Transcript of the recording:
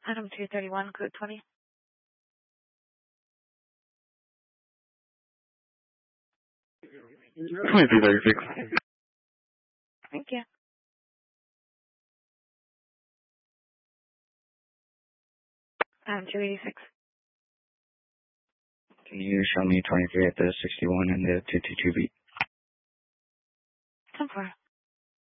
Item 231, code 20. 2336. Thank you. Item 286. Can you show me 23 at the 61 and the 222 beat? 10-4.